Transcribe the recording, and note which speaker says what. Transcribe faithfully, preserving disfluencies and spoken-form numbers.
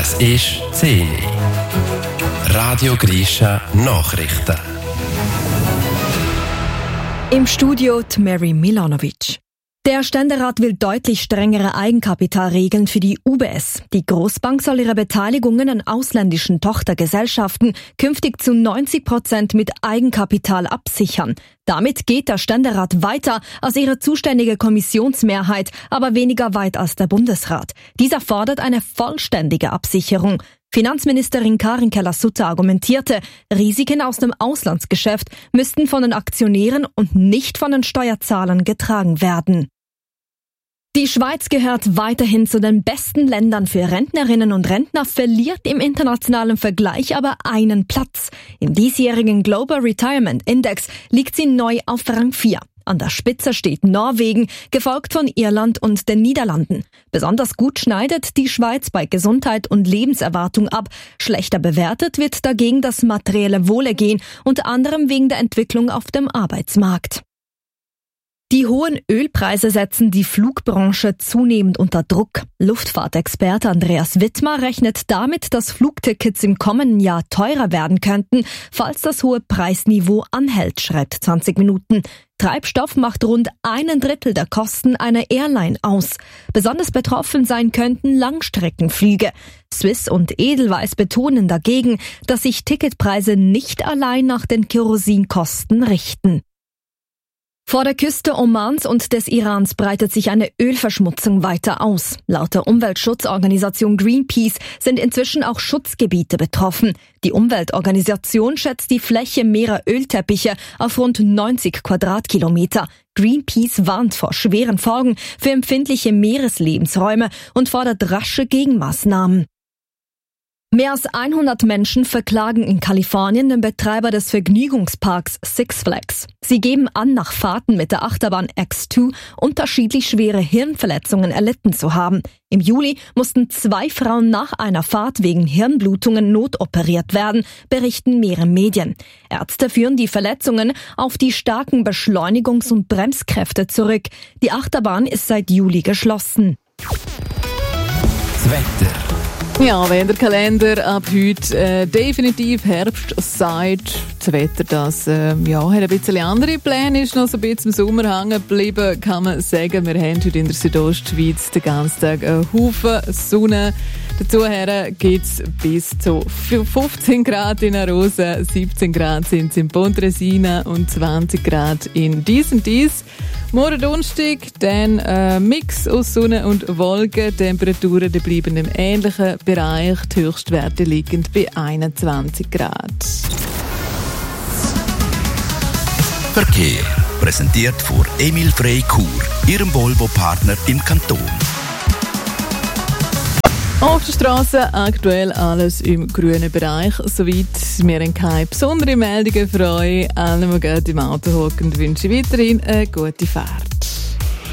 Speaker 1: Es ist zehn Uhr. Radio Grisha Nachrichten.
Speaker 2: Im Studio die Mary Milanovic. Der Ständerat will deutlich strengere Eigenkapitalregeln für die U B S. Die Großbank soll ihre Beteiligungen an ausländischen Tochtergesellschaften künftig zu neunzig Prozent mit Eigenkapital absichern. Damit geht der Ständerat weiter als ihre zuständige Kommissionsmehrheit, aber weniger weit als der Bundesrat. Dieser fordert eine vollständige Absicherung. Finanzministerin Karin Keller-Sutter argumentierte, Risiken aus dem Auslandsgeschäft müssten von den Aktionären und nicht von den Steuerzahlern getragen werden. Die Schweiz gehört weiterhin zu den besten Ländern für Rentnerinnen und Rentner, verliert im internationalen Vergleich aber einen Platz. Im diesjährigen Global Retirement Index liegt sie neu auf Rang vier. An der Spitze steht Norwegen, gefolgt von Irland und den Niederlanden. Besonders gut schneidet die Schweiz bei Gesundheit und Lebenserwartung ab. Schlechter bewertet wird dagegen das materielle Wohlergehen, unter anderem wegen der Entwicklung auf dem Arbeitsmarkt. Die hohen Ölpreise setzen die Flugbranche zunehmend unter Druck. Luftfahrtexperte Andreas Wittmer rechnet damit, dass Flugtickets im kommenden Jahr teurer werden könnten, falls das hohe Preisniveau anhält, schreibt zwanzig Minuten. Treibstoff macht rund einen Drittel der Kosten einer Airline aus. Besonders betroffen sein könnten Langstreckenflüge. Swiss und Edelweiss betonen dagegen, dass sich Ticketpreise nicht allein nach den Kerosinkosten richten. Vor der Küste Omans und des Irans breitet sich eine Ölverschmutzung weiter aus. Laut der Umweltschutzorganisation Greenpeace sind inzwischen auch Schutzgebiete betroffen. Die Umweltorganisation schätzt die Fläche mehrerer Ölteppiche auf rund neunzig Quadratkilometer. Greenpeace warnt vor schweren Folgen für empfindliche Meereslebensräume und fordert rasche Gegenmaßnahmen. Mehr als hundert Menschen verklagen in Kalifornien den Betreiber des Vergnügungsparks Six Flags. Sie geben an, nach Fahrten mit der Achterbahn X zwei unterschiedlich schwere Hirnverletzungen erlitten zu haben. Im Juli mussten zwei Frauen nach einer Fahrt wegen Hirnblutungen notoperiert werden, berichten mehrere Medien. Ärzte führen die Verletzungen auf die starken Beschleunigungs- und Bremskräfte zurück. Die Achterbahn ist seit Juli geschlossen.
Speaker 1: Das Wetter.
Speaker 3: Ja, wenn der Kalender ab heute äh, definitiv Herbst sagt, das Wetter, das äh, ja, hat ein bisschen andere Pläne, ist noch so ein bisschen im Sommer hängen geblieben, kann man sagen. Wir haben heute in der Südostschweiz den ganzen Tag einen Haufen Sonne. Dazu geht es bis zu fünfzehn Grad in Arosa, siebzehn Grad sind es in Pontresina und zwanzig Grad in Dies und Dies. Morgen Donnerstag, dann ein äh, Mix aus Sonne und Wolken. Temperaturen die bleiben im ähnlichen Bereich. Die Höchstwerte liegen bei einundzwanzig Grad.
Speaker 4: Verkehr. Präsentiert von Emil Frey Chur, Ihrem Volvo-Partner im Kanton.
Speaker 3: Auf der Straße aktuell alles im grünen Bereich. Soweit wir haben keine besonderen Meldungen für euch. Allen, die gerade im Auto hocken, wünsche ich weiterhin eine gute Fahrt.